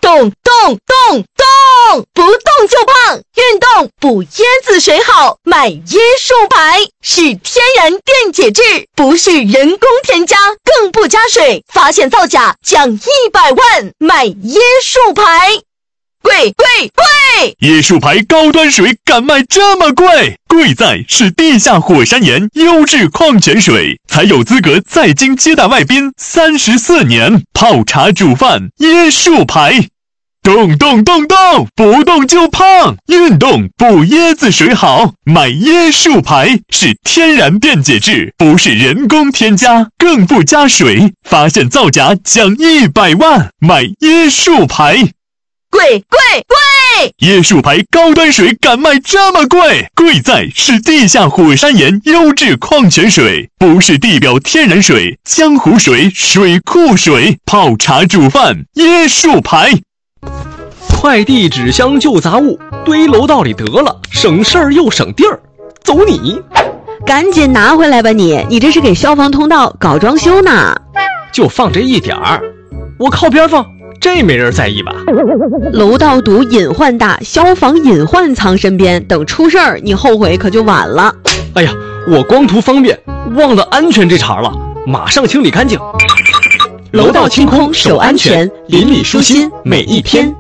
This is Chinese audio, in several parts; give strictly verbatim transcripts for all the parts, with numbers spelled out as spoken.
动动动动，不动就胖，运动补椰子水好，买椰树牌，是天然电解质，不是人工添加，更不加水，发现造假奖一百万，买椰树牌。贵贵贵！ 椰树牌高端水敢卖这么贵？贵在是地下火山岩优质矿泉水，才有资格在京接待外宾三十四年，泡茶煮饭椰树牌。动动动动，不动就胖，运动补椰子水好，买椰树牌，是天然电解质，不是人工添加，更不加水，发现造假奖一百万，买椰树牌。 贵贵贵！ 椰树牌高端水敢卖这么贵？贵在是地下火山岩优质矿泉水，不是地表天然水、江湖水、水库水，泡茶煮饭椰树牌。 快递纸箱旧杂物堆楼道里得了，省事儿又省地儿，走你！ 赶紧拿回来吧你！你这是给消防通道搞装修呢？ 就放这一点儿，我靠边放。这没人在意吧？ 楼道堵隐患大，消防隐患藏身边，等出事儿你后悔可就晚了。 哎呀，我光图方便，忘了安全这茬了，马上清理干净。 楼道清空守安全，邻里舒心每一天。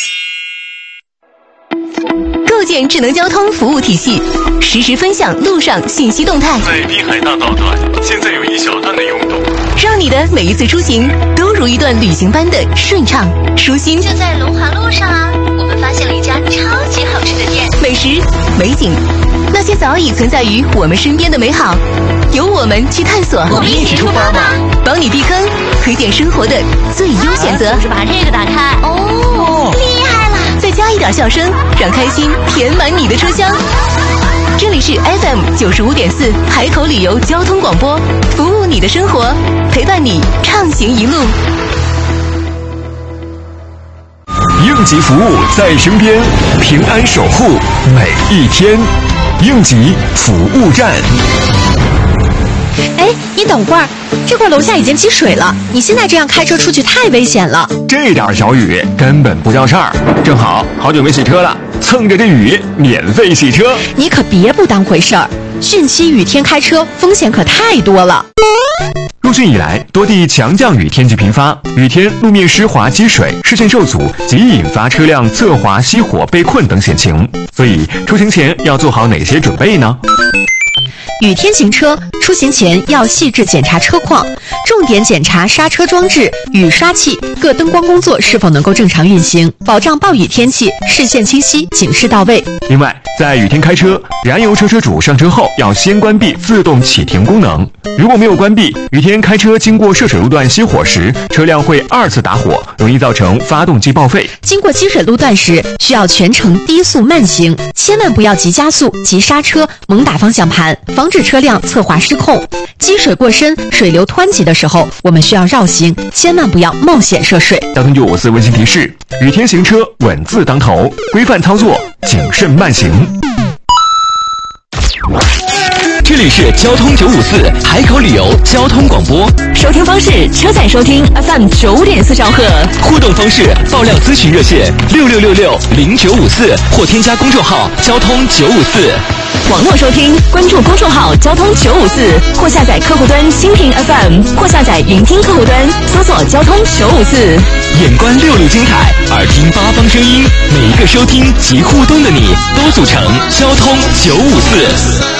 构建智能交通服务体系，实时分享路上信息动态。 在滨海大道段，现在有一小段的拥堵， 让你的每一次出行都如一段旅行般的顺畅舒心。 就在龙华路上啊，我们发现了一家超级好吃的店， 美食、美景，那些早已存在于我们身边的美好，由我们去探索。 我们一起出发吧！ 帮你避坑，推荐生活的最优选择。 是不是把这个打开？哦，厉害了！ 再加一点笑声，让开心填满你的车厢。这里是 F M 九十五点四海口旅游交通广播，服务你的生活，陪伴你畅行一路。 应急服务在身边，平安守护每一天。应急服务站。 哎，你等会儿，这块楼下已经积水了，你现在这样开车出去太危险了。 这点小雨根本不叫事儿，正好好久没洗车了，蹭着这雨免费洗车。 你可别不当回事儿，汛期雨天开车风险可太多了。 入汛以来，多地强降雨天气频发，雨天路面湿滑积水，视线受阻，极易引发车辆侧滑、熄火、被困等险情。所以出行前要做好哪些准备呢？ 雨天行车，出行前要细致检查车况，重点检查刹车装置、雨刷器、各灯光工作是否能够正常运行，保障暴雨天气视线清晰、警示到位。 另外，在雨天开车，燃油车车主上车后要先关闭自动启停功能。如果没有关闭，雨天开车经过涉水路段熄火时，车辆会二次打火，容易造成发动机报废。 经过积水路段时，需要全程低速慢行，千万不要急加速、急刹车、猛打方向盘，防止车辆侧滑失控。积水过深、水流湍急的时候，我们需要绕行，千万不要冒险涉水。 交通九五四温馨提示：雨天行车稳字当头，规范操作，谨慎慢行。 这里是交通九五四海口旅游交通广播， 收听方式：车载收听 F M 九点四兆赫。 互动方式：爆料咨询热线六六六六零九五四，或添加公众号交通九五四。 网络收听，关注公众号交通九五四，或下载客户端蜻蜓 F M， 或下载云听客户端，搜索交通九五四。 眼观六路精彩，耳听八方声音，每一个收听及互动的你，都组成交通九五四。